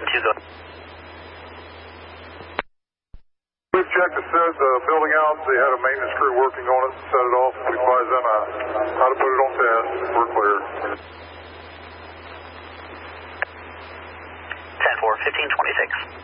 2 go. We've checked the building out. They had a maintenance crew working on it, set it off. We advised them how to put it on test. We're clear. 10-4, 1526.